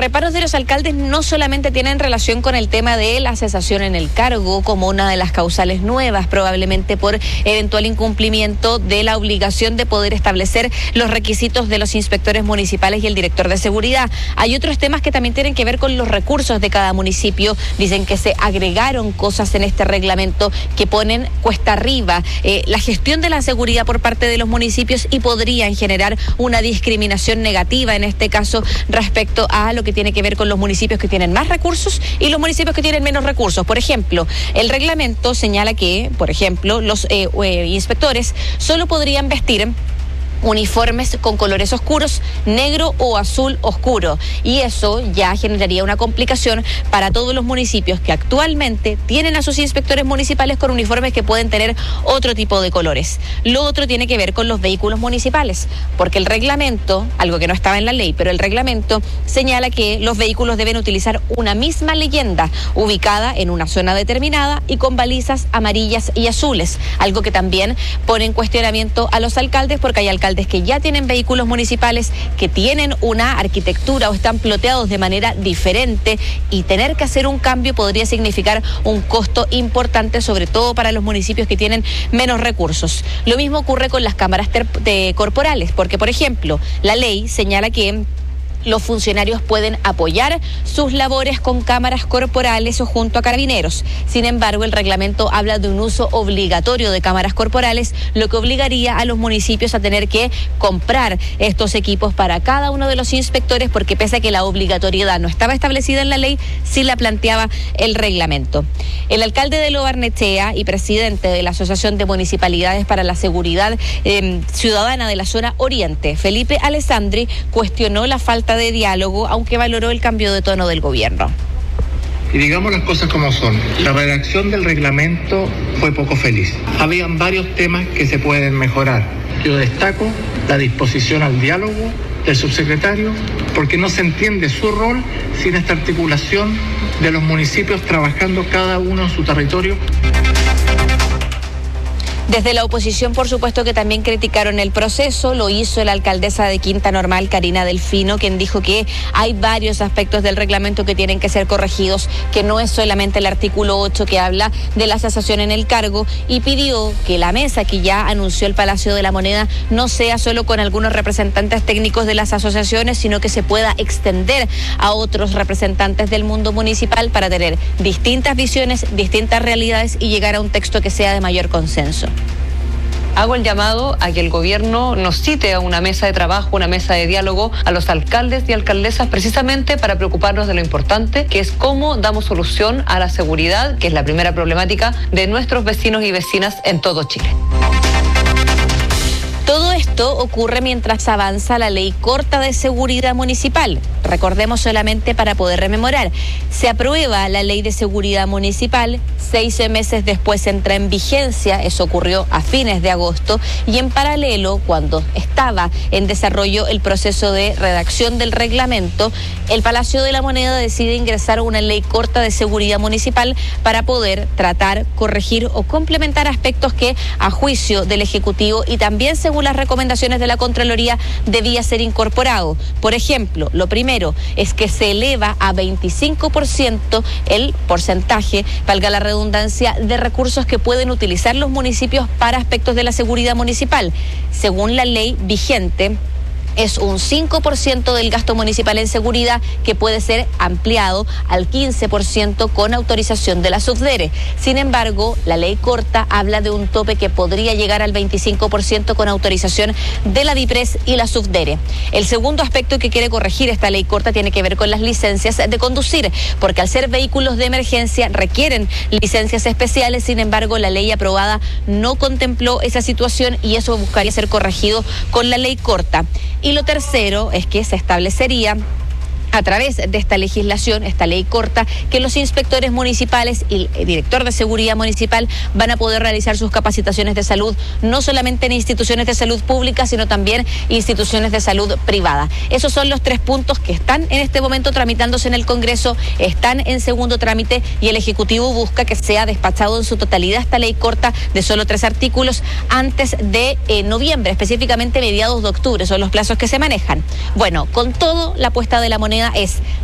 reparos de los alcaldes no solamente tienen relación con el tema de la cesación en el cargo como una de las causales nuevas, probablemente por eventual incumplimiento de la obligación de poder establecer los requisitos de los inspectores municipales y el director de seguridad. Hay otros temas que también tienen que ver con los recursos de cada municipio. Dicen que se agregaron cosas en este reglamento que ponen cuesta arriba la gestión de la seguridad por parte de los municipios y podrían generar una discriminación negativa en este caso respecto a lo que tiene que ver con los municipios que tienen más recursos y los municipios que tienen menos recursos. Por ejemplo, el reglamento señala que, por ejemplo, los inspectores solo podrían vestir uniformes con colores oscuros, negro o azul oscuro, y eso ya generaría una complicación para todos los municipios que actualmente tienen a sus inspectores municipales con uniformes que pueden tener otro tipo de colores. Lo otro tiene que ver con los vehículos municipales, porque el reglamento, algo que no estaba en la ley, pero el reglamento señala que los vehículos deben utilizar una misma leyenda ubicada en una zona determinada y con balizas amarillas y azules, algo que también pone en cuestionamiento a los alcaldes, porque hay alcaldes que ya tienen vehículos municipales que tienen una arquitectura o están ploteados de manera diferente, y tener que hacer un cambio podría significar un costo importante, sobre todo para los municipios que tienen menos recursos. Lo mismo ocurre con las cámaras corporales, porque, por ejemplo, la ley señala que los funcionarios pueden apoyar sus labores con cámaras corporales o junto a carabineros. Sin embargo, el reglamento habla de un uso obligatorio de cámaras corporales, lo que obligaría a los municipios a tener que comprar estos equipos para cada uno de los inspectores, porque pese a que la obligatoriedad no estaba establecida en la ley, sí la planteaba el reglamento. El alcalde de Lo Barnechea y presidente de la Asociación de Municipalidades para la Seguridad Ciudadana de la Zona Oriente, Felipe Alessandri, cuestionó la falta de diálogo, aunque valoró el cambio de tono del gobierno. Y digamos las cosas como son. La redacción del reglamento fue poco feliz. Habían varios temas que se pueden mejorar. Yo destaco la disposición al diálogo del subsecretario, porque no se entiende su rol sin esta articulación de los municipios trabajando cada uno en su territorio. Desde la oposición, por supuesto, que también criticaron el proceso. Lo hizo la alcaldesa de Quinta Normal, Karina Delfino, quien dijo que hay varios aspectos del reglamento que tienen que ser corregidos, que no es solamente el artículo 8 que habla de la cesación en el cargo, y pidió que la mesa que ya anunció el Palacio de la Moneda no sea solo con algunos representantes técnicos de las asociaciones, sino que se pueda extender a otros representantes del mundo municipal para tener distintas visiones, distintas realidades y llegar a un texto que sea de mayor consenso. Hago el llamado a que el gobierno nos cite a una mesa de trabajo, una mesa de diálogo a los alcaldes y alcaldesas, precisamente para preocuparnos de lo importante, que es cómo damos solución a la seguridad, que es la primera problemática de nuestros vecinos y vecinas en todo Chile. Todo esto ocurre mientras avanza la ley corta de seguridad municipal. Recordemos solamente para poder rememorar. Se aprueba la ley de seguridad municipal, 6 meses después entra en vigencia, eso ocurrió a fines de agosto, y en paralelo, cuando estaba en desarrollo el proceso de redacción del reglamento, el Palacio de la Moneda decide ingresar una ley corta de seguridad municipal para poder tratar, corregir o complementar aspectos que, a juicio del Ejecutivo y también según las recomendaciones de la Contraloría, debía ser incorporado. Por ejemplo, lo primero es que se eleva a 25% el porcentaje, valga la redundancia, de recursos que pueden utilizar los municipios para aspectos de la seguridad municipal. Según la ley vigente, es un 5% del gasto municipal en seguridad que puede ser ampliado al 15% con autorización de la Subdere. Sin embargo, la ley corta habla de un tope que podría llegar al 25% con autorización de la DIPRES y la Subdere. El segundo aspecto que quiere corregir esta ley corta tiene que ver con las licencias de conducir, porque al ser vehículos de emergencia requieren licencias especiales. Sin embargo, la ley aprobada no contempló esa situación y eso buscaría ser corregido con la ley corta. Y lo tercero es que se establecería a través de esta legislación, esta ley corta, que los inspectores municipales y el director de seguridad municipal van a poder realizar sus capacitaciones de salud, no solamente en instituciones de salud pública, sino también instituciones de salud privada. Esos son los 3 puntos que están en este momento tramitándose en el Congreso, están en segundo trámite y el Ejecutivo busca que sea despachado en su totalidad esta ley corta de solo 3 artículos antes de noviembre, específicamente mediados de octubre, son los plazos que se manejan. Bueno, con todo, la apuesta de la moneda es